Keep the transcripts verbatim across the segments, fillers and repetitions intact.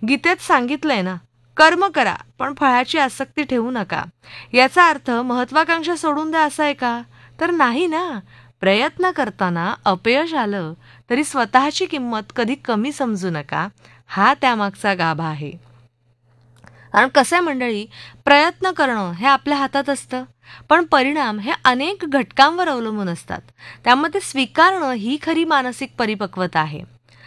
गीतेत सांगितलंय ना, कर्म करा पण फळाची आसक्ती ठेवू नका. याचा अर्थ महत्वाकांक्षा सोडून द्या असा आहे का? तर नाही ना. प्रयत्न करताना अपयश आलं तरी स्वतःची किंमत कधी कमी समजू नका, हा त्यामागचा गाभा आहे. कारण कसं आहे मंडळी, प्रयत्न करणं हे आपल्या हातात असतं, पण परिणाम हे अनेक घटकांवर अवलंबून असतात. त्यामुळे ते स्वीकारणं ही खरी मानसिक परिपक्वता आहे.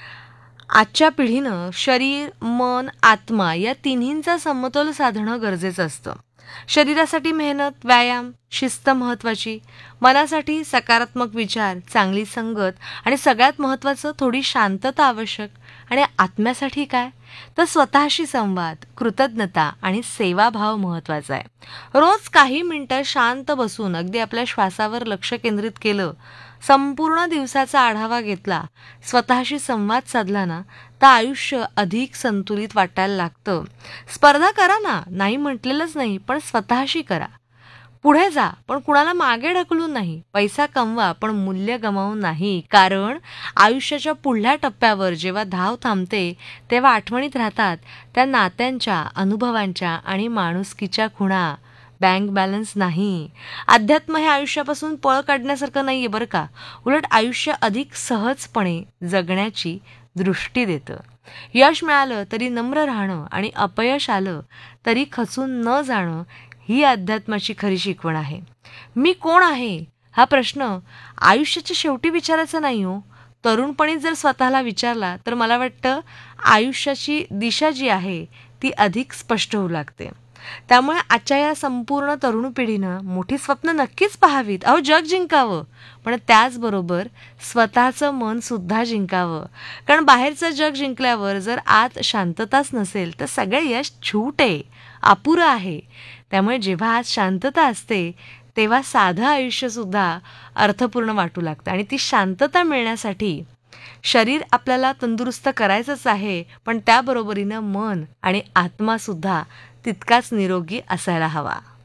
आजच्या पिढीनं शरीर, मन, आत्मा या तिन्हींचा समतोल साधणं गरजेचं असतं. शरीरासाठी मेहनत, व्यायाम, शिस्त महत्त्वाची, मनासाठी सकारात्मक विचार, चांगली संगत आणि सगळ्यात महत्त्वाचं थोडी शांतता आवश्यक. आणि आत्म्यासाठी काय? तर स्वतःशी संवाद, कृतज्ञता आणि सेवाभाव महत्त्वाचा आहे. रोज काही मिनिटं शांत बसून अगदी आपल्या श्वासावर लक्ष केंद्रित केलं, संपूर्ण दिवसाचा आढावा घेतला, स्वतःशी संवाद साधला ना, तर आयुष्य अधिक संतुलित वाटायला लागतं. स्पर्धा करा ना, नाही म्हटलेलंच नाही, पण स्वतःशी करा. पुढे जा पण कुणाला मागे ढकलून नाही. पैसा कमवा पण मूल्य गमावून नाही. कारण आयुष्याच्या पुढल्या टप्प्यावर जेव्हा धाव थांबते तेव्हा आठवणीत राहतात त्या नात्यांच्या, अनुभवांच्या आणि माणुसकीच्या खुणा. बँक बॅलन्स नाही. अध्यात्म हे आयुष्यापासून पळ काढण्यासारखं नाहीये बरं का. उलट आयुष्य अधिक सहजपणे जगण्याची दृष्टी देतं. यश मिळालं तरी नम्र राहणं आणि अपयश आलं तरी खचून न जाणं ही अध्यात्माची खरी शिकवण आहे. मी कोण आहे हा प्रश्न आयुष्याच्या शेवटी विचारायचा नाही हो. तरुणपणीच जर स्वतःला विचारला तर मला वाटतं आयुष्याची दिशा जी आहे ती अधिक स्पष्ट होऊ लागते. त्यामुळे आजच्या या संपूर्ण तरुण पिढीनं मोठी स्वप्न नक्कीच पाहावीत. अहो जग जिंकावं, पण त्याचबरोबर स्वतःचं मन सुद्धा जिंकावं. कारण बाहेरचं जग जिंकल्यावर जर आत शांतताच नसेल तर सगळे यश छूट आहे, अपुरं आहे. त्यामुळे जेव्हा आज शांतता असते तेव्हा साधं आयुष्यसुद्धा अर्थपूर्ण वाटू लागतं. आणि ती शांतता मिळण्यासाठी शरीर आपल्याला तंदुरुस्त करायचंच आहे, पण त्याबरोबरीनं मन आणि आत्मासुद्धा तितकाच निरोगी असायला हवा.